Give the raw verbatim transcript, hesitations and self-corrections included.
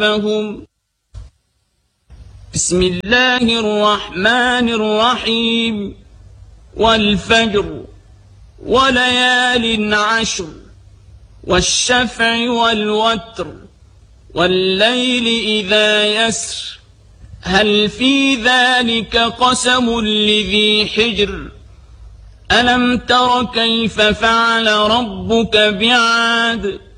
فهم. بسم الله الرحمن الرحيم. والفجر وليال عشر والشفع والوتر والليل إذا يسر هل في ذلك قسم لذي حجر ألم تر كيف فعل ربك بعاد